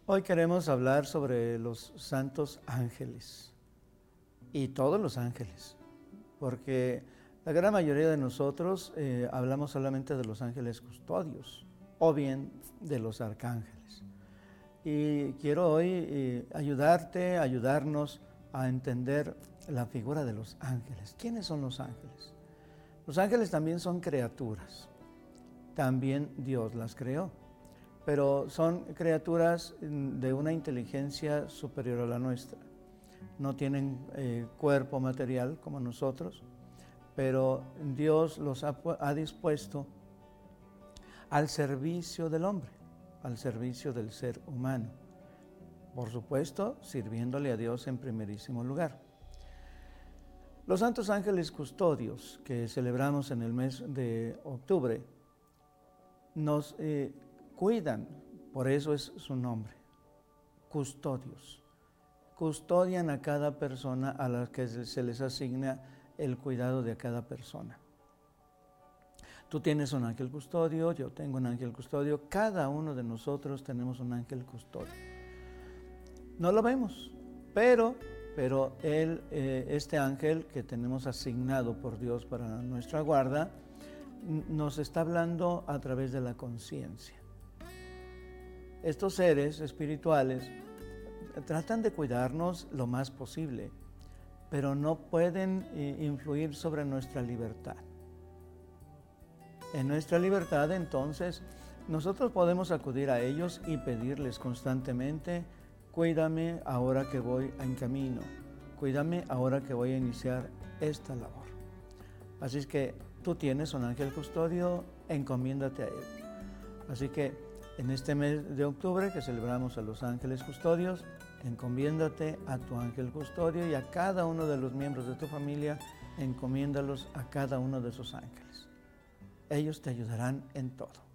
Hoy queremos hablar sobre los santos ángeles y todos los ángeles, porque la gran mayoría de nosotros hablamos solamente de los ángeles custodios o bien de los arcángeles. Y quiero hoy ayudarnos a entender la figura de los ángeles. ¿Quiénes son los ángeles? Los ángeles también son criaturas, también Dios las creó, pero son criaturas de una inteligencia superior a la nuestra. No tienen cuerpo material como nosotros, pero Dios los ha dispuesto al servicio del hombre, al servicio del ser humano. Por supuesto, sirviéndole a Dios en primerísimo lugar. Los santos ángeles custodios que celebramos en el mes de octubre nos cuidan, por eso es su nombre, custodios. Custodian a cada persona a la que se les asigna el cuidado de cada persona. Tú tienes un ángel custodio, yo tengo un ángel custodio, cada uno de nosotros tenemos un ángel custodio. No lo vemos, pero este ángel que tenemos asignado por Dios para nuestra guarda, nos está hablando a través de la conciencia. Estos seres espirituales tratan de cuidarnos lo más posible, pero no pueden influir sobre nuestra libertad. En nuestra libertad, entonces, nosotros podemos acudir a ellos y pedirles constantemente: cuídame ahora que voy en camino, cuídame ahora que voy a iniciar esta labor. Así es que tú tienes un ángel custodio, encomiéndate a él. Así que en este mes de octubre que celebramos a los ángeles custodios, encomiéndate a tu ángel custodio y a cada uno de los miembros de tu familia, encomiéndalos a cada uno de esos ángeles. Ellos te ayudarán en todo.